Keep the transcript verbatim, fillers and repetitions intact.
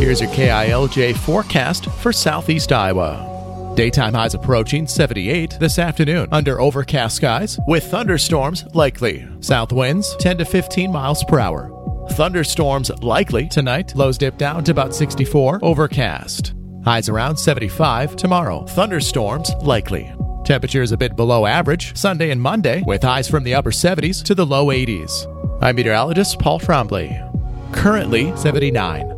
here's your K I L J forecast for southeast Iowa. Daytime highs approaching seventy-eight this afternoon under overcast skies with thunderstorms likely. South winds ten to fifteen miles per hour. Thunderstorms likely tonight. Lows dip down to about sixty-four. Overcast. Highs around seventy-five tomorrow. Thunderstorms likely. Temperatures a bit below average Sunday and Monday with highs from the upper seventies to the low eighties. I'm meteorologist Paul Trombley. Currently seventy-nine.